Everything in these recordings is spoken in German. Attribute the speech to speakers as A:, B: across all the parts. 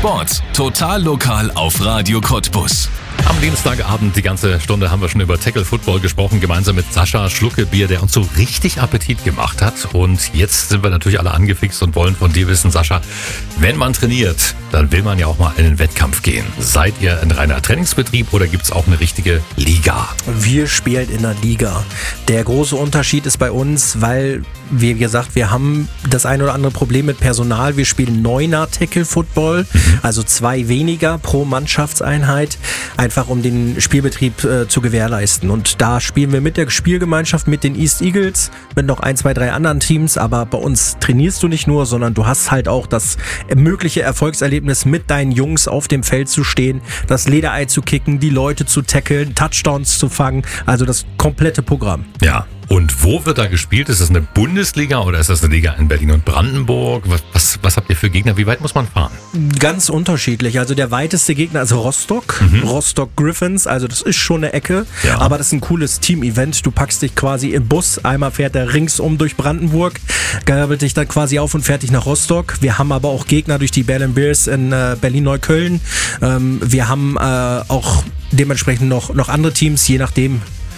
A: Sport, total lokal auf Radio Cottbus.
B: Am Dienstagabend, die ganze Stunde, haben wir schon über Tackle Football gesprochen, gemeinsam mit Sascha Schluckebier, der uns so richtig Appetit gemacht hat. Und jetzt sind wir natürlich alle angefixt und wollen von dir wissen, Sascha, wenn man trainiert, dann will man ja auch mal in den Wettkampf gehen. Seid ihr ein reiner Trainingsbetrieb oder gibt es auch eine richtige Liga?
C: Wir spielen in der Liga. Der große Unterschied ist bei uns, weil, wie gesagt, wir haben das ein oder andere Problem mit Personal. Wir spielen 9er Tackle Football, also 2 weniger pro Mannschaftseinheit, einfach um den Spielbetrieb zu gewährleisten. Und da spielen wir mit der Spielgemeinschaft, mit den East Eagles, mit noch 1, 2, 3 anderen Teams. Aber bei uns trainierst du nicht nur, sondern du hast halt auch das mögliche Erfolgserlebnis, mit deinen Jungs auf dem Feld zu stehen, das Lederei zu kicken, die Leute zu tackeln, Touchdowns zu fangen. Also das komplette Programm.
B: Ja. Und wo wird da gespielt? Ist das eine Bundesliga oder ist das eine Liga in Berlin und Brandenburg? Was habt ihr für Gegner? Wie weit muss man fahren?
C: Ganz unterschiedlich. Also der weiteste Gegner ist Rostock. Rostock Griffins. Also das ist schon eine Ecke. Ja. Aber das ist ein cooles Team-Event. Du packst dich quasi im Bus. Einmal fährt er ringsum durch Brandenburg, gabelt dich dann quasi auf und fährt dich nach Rostock. Wir haben aber auch Gegner durch die Berlin Bears in Berlin-Neukölln. Wir haben auch dementsprechend noch andere Teams, je nachdem,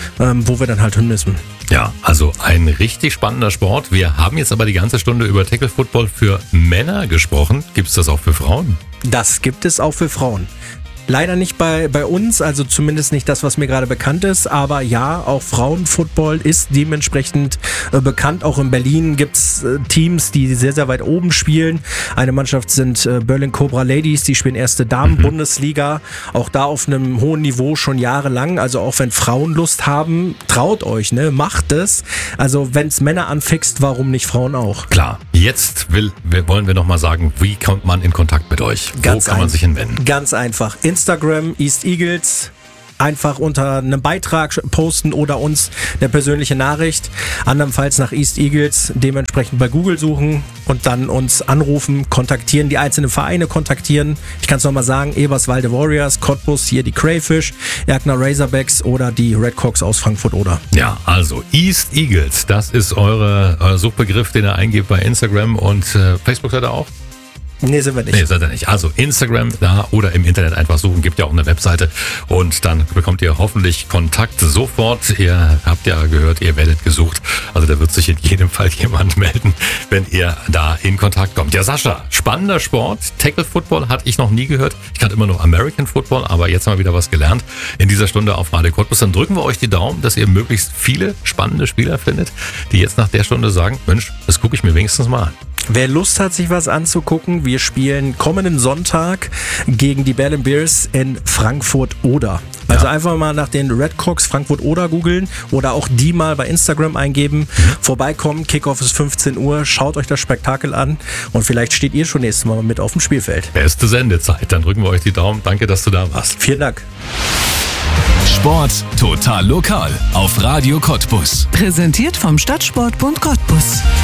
C: wo wir dann halt hin müssen.
B: Ja, also ein richtig spannender Sport. Wir haben jetzt aber die ganze Stunde über Tackle Football für Männer gesprochen. Gibt es das auch für Frauen?
C: Das gibt es auch für Frauen. Leider nicht bei uns, also zumindest nicht das, was mir gerade bekannt ist, aber ja, auch Frauenfootball ist dementsprechend bekannt. Auch in Berlin gibt's Teams, die sehr, sehr weit oben spielen. Eine Mannschaft sind Berlin Cobra Ladies, die spielen erste Damen-Bundesliga, auch da auf einem hohen Niveau schon jahrelang. Also auch wenn Frauen Lust haben, traut euch, ne, macht es. Also wenn es Männer anfixt, warum nicht Frauen auch?
B: Klar, jetzt wollen wir nochmal sagen, wie kommt man in Kontakt mit euch? Wo kann man sich hinwenden?
C: Ganz einfach. Instagram, East Eagles, einfach unter einem Beitrag posten oder uns eine persönliche Nachricht. Andernfalls nach East Eagles dementsprechend bei Google suchen und dann uns anrufen, kontaktieren, die einzelnen Vereine kontaktieren. Ich kann es nochmal sagen, Eberswalde Warriors, Cottbus, hier die Crayfish, Erkner Razorbacks oder die Redcocks aus Frankfurt-Oder.
B: Ja, also East Eagles, das ist euer Suchbegriff, den ihr eingebt bei Instagram und Facebook seid ihr auch?
C: Nee, sind wir nicht.
B: Nee, seid ihr nicht. Also Instagram da oder im Internet einfach suchen, gibt ja auch eine Webseite und dann bekommt ihr hoffentlich Kontakt sofort. Ihr habt ja gehört, ihr werdet gesucht. Also da wird sich in jedem Fall jemand melden, wenn ihr da in Kontakt kommt. Ja, Sascha, spannender Sport. Tackle Football hatte ich noch nie gehört. Ich kannte immer nur American Football, aber jetzt haben wir wieder was gelernt in dieser Stunde auf Radio Cottbus. Dann drücken wir euch die Daumen, dass ihr möglichst viele spannende Spieler findet, die jetzt nach der Stunde sagen, Mensch, das gucke ich mir wenigstens mal an.
C: Wer Lust hat, sich was anzugucken, wir spielen kommenden Sonntag gegen die Berlin Bears in Frankfurt-Oder. Also einfach mal nach den Redcocks Frankfurt-Oder googeln oder auch die mal bei Instagram eingeben. Vorbeikommen, Kickoff ist 15 Uhr, schaut euch das Spektakel an und vielleicht steht ihr schon nächstes Mal mit auf dem Spielfeld.
B: Beste Sendezeit, dann drücken wir euch die Daumen. Danke, dass du da warst.
C: Vielen Dank.
A: Sport total lokal auf Radio Cottbus.
D: Präsentiert vom Stadtsportbund Cottbus.